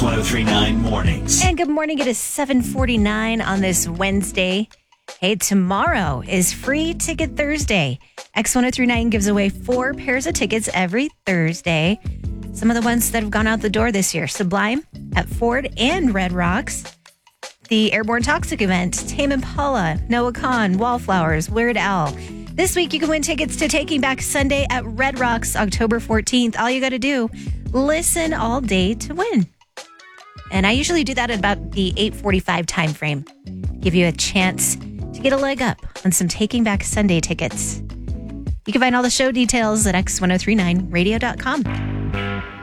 X1039 Mornings. And good morning. It is 7:49 on this Wednesday. Hey, tomorrow is Free Ticket Thursday. X1039 gives away 4 pairs of tickets every Thursday. Some of the ones that have gone out the door this year: Sublime at Ford and Red Rocks, the Airborne Toxic event, Tame Impala, Noah Kahan, Wallflowers, Weird Al. This week, you can win tickets to Taking Back Sunday at Red Rocks, October 14th. All you got to do, listen all day to win. And I usually do that at about the 8:45 time frame. Give you a chance to get a leg up on some Taking Back Sunday tickets. You can find all the show details at x1039radio.com.